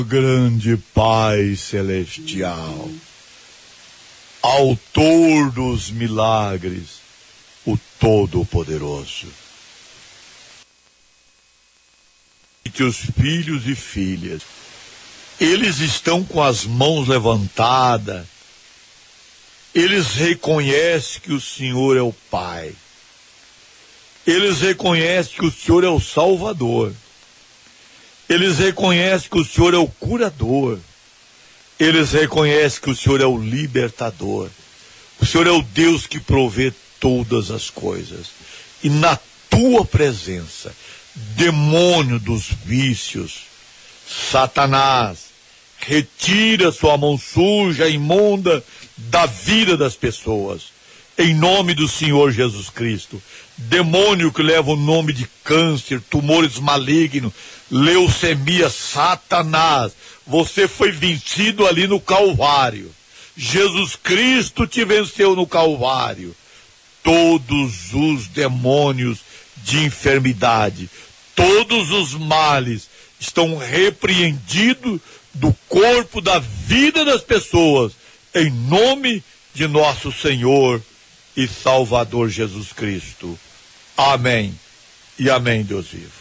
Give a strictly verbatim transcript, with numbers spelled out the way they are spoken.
Grande Pai Celestial, Autor dos milagres, o Todo-Poderoso, que os filhos e filhas, eles estão com as mãos levantadas, eles reconhecem que o Senhor é o Pai, eles reconhecem que o Senhor é o Salvador, eles reconhecem que o Senhor é o curador, eles reconhecem que o Senhor é o libertador, o Senhor é o Deus que provê todas as coisas, e na tua presença, demônio dos vícios, Satanás, retira sua mão suja, imunda, da vida das pessoas, em nome do Senhor Jesus Cristo. Demônio que leva o nome de câncer, tumores malignos, leucemia, Satanás, você foi vencido ali no Calvário. Jesus Cristo te venceu no Calvário. Todos os demônios de enfermidade, todos os males estão repreendidos do corpo, da vida das pessoas, em nome de nosso Senhor e Salvador Jesus Cristo. Amém e amém, Deus vivo.